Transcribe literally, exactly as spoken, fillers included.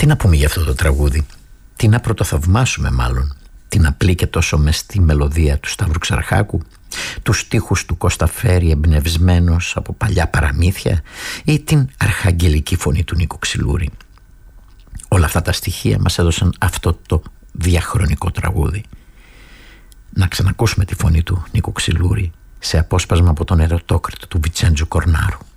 Τι να πούμε για αυτό το τραγούδι, τι να πρωτοθαυμάσουμε μάλλον, την απλή και τόσο μεστή μελωδία του Σταύρου Ξαρχάκου, τους στίχους του Κώστα Φέρη εμπνευσμένος από παλιά παραμύθια ή την αρχαγγελική φωνή του Νίκο Ξυλούρη. Όλα αυτά τα στοιχεία μας έδωσαν αυτό το διαχρονικό τραγούδι. Να ξανακούσουμε τη φωνή του Νίκο Ξυλούρη σε απόσπασμα από τον Ερωτόκριτο του Βιτσέντζο Κορνάρου.